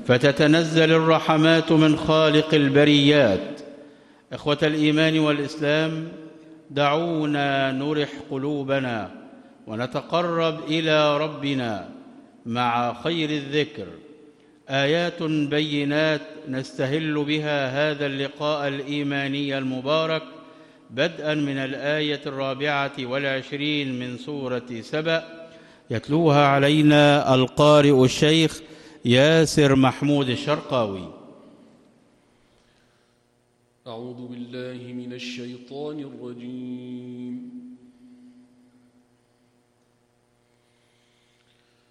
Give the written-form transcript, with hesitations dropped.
فتتنزل الرحمات من خالق البريات. إخوة الإيمان والإسلام، دعونا نرح قلوبنا ونتقرب إلى ربنا مع خير الذكر. آيات بينات نستهل بها هذا اللقاء الإيماني المبارك، بدءا من الآية 24 من سورة سبأ، يتلوها علينا القارئ الشيخ ياسر محمود الشرقاوي. أعوذ بالله من الشيطان الرجيم.